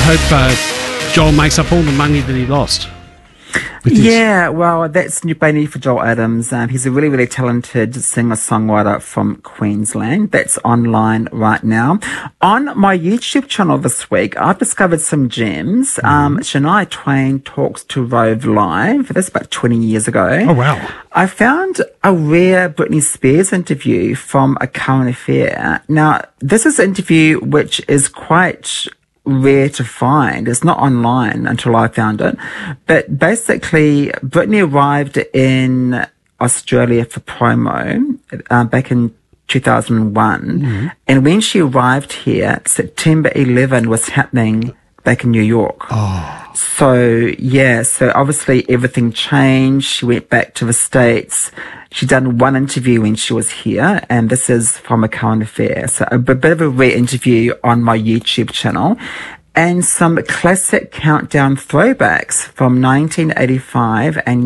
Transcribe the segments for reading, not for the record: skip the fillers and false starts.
hope Joel makes up all the money that he lost. Yeah, well, that's new baby for Joel Adams. He's a really, really talented singer-songwriter from Queensland. That's online right now. On my YouTube channel this week, I've discovered some gems. Shania Twain Talks to Rove Live. That's about 20 years ago. Oh, wow. I found a rare Britney Spears interview from A Current Affair. Now, this is an interview which is quite rare to find. It's not online until I found it. But basically, Britney arrived in Australia for promo back in 2001. And when she arrived here, September 11 was happening back in New York. So obviously everything changed. She went back to the States. She'd done one interview when she was here, and this is from A Current Affair. So a bit of a rare interview on my YouTube channel, and some classic countdown throwbacks from 1985 and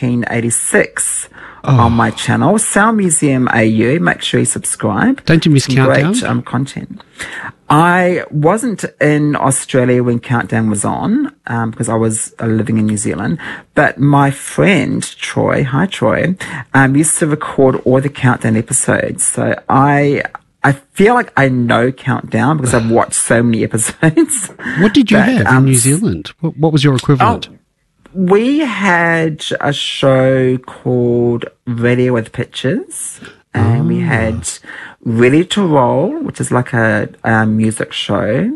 1986 on my channel, Sound Museum AU. Make sure you subscribe. Don't you miss Countdown? Great content. I wasn't in Australia when Countdown was on, because I was living in New Zealand. But my friend, Troy, hi Troy, used to record all the Countdown episodes. So I feel like I know Countdown because I've watched so many episodes. What did you have in New Zealand? What was your equivalent? We had a show called Radio with Pictures, and we had Ready to Roll, which is like a music show,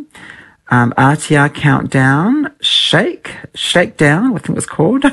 RTR Countdown, Shakedown, I think it was called.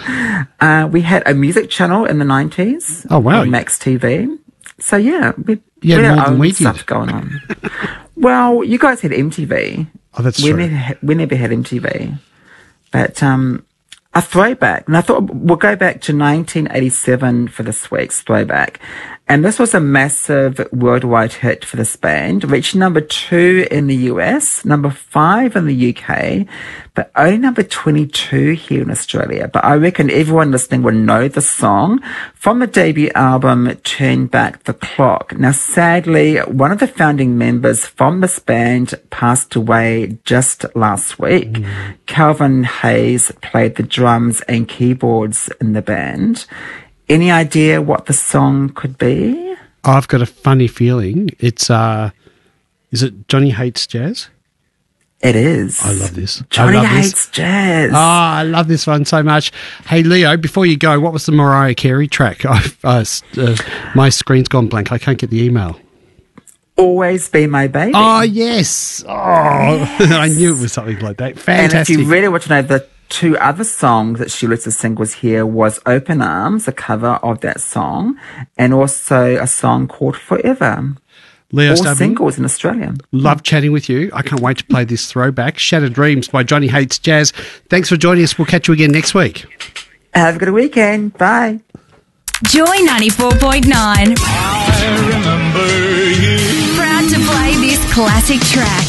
We had a music channel in the 90s. Oh, wow. On Max TV. So, yeah, we had had more our than own we stuff did. going on. Well, you guys had MTV. Oh, that's we true. We never had MTV. But a throwback, and I thought we'll go back to 1987 for this week's throwback. And this was a massive worldwide hit for this band, reaching number 2 in the US, number 5 in the UK, but only number 22 here in Australia. But I reckon everyone listening will know the song from the debut album, Turn Back the Clock. Now, sadly, one of the founding members from this band passed away just last week. Calvin Hayes played the drums and keyboards in the band. Any idea what the song could be? I've got a funny feeling. It's, is it Johnny Hates Jazz? It is. I love this. Johnny Hates Jazz. Oh, I love this one so much. Hey, Leo, before you go, what was the Mariah Carey track? My screen's gone blank. I can't get the email. Always Be My Baby. Oh, yes. Oh, yes. I knew it was something like that. Fantastic. And if you really want to know, the 2 other songs that she released as singles here was Open Arms, a cover of that song, and also a song called Forever. Leo All Stubben, singles in Australia. love chatting with you. I can't wait to play this throwback, Shattered Dreams by Johnny Hates Jazz. Thanks for joining us. We'll catch you again next week. Have a good weekend. Bye. Joy 94.9. I remember you. Proud to play this classic track.